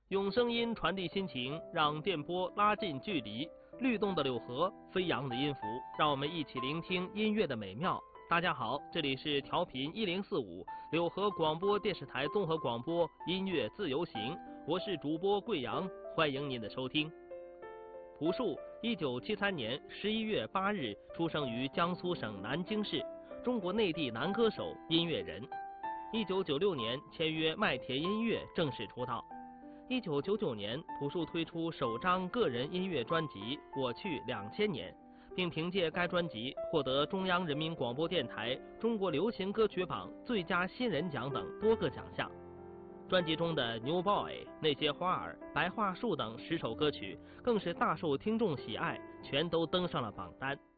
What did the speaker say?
用声音传递心情，让电波拉近距离。律动的柳河，飞扬的音符，让我们一起聆听音乐的美妙。大家好，这里是调频1045柳河广播电视台综合广播音乐自由行，我是主播贵阳，欢迎您的收听。朴树1973年11月8日出生于江苏省南京市，中国内地男歌手、音乐人。1996年签约麦田音乐，正式出道。1999年，朴树推出首张个人音乐专辑《我去2000年》，并凭借该专辑获得中央人民广播电台中国流行歌曲榜最佳新人奖等多个奖项。专辑中的《New Boy》、那些花儿、白桦树等10首歌曲更是大受听众喜爱，全都登上了榜单。